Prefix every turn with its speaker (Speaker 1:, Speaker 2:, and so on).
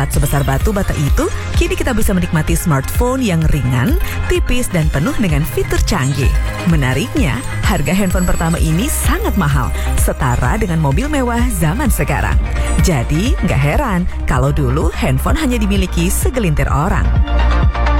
Speaker 1: sebesar batu bata itu, kini kita bisa menikmati smartphone yang ringan, tipis, dan penuh dengan fitur canggih. Menariknya, harga handphone pertama ini sangat mahal, setara dengan mobil mewah zaman sekarang. Jadi, nggak heran kalau dulu handphone hanya dimiliki segelintir orang.